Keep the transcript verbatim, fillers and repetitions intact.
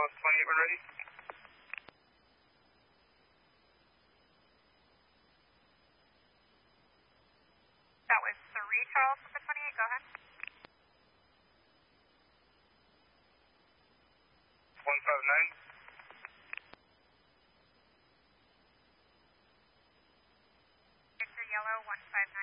Charles twenty-eight when ready. That was three Charles for twenty-eight, go ahead. one five nine. Victor Yellow, one five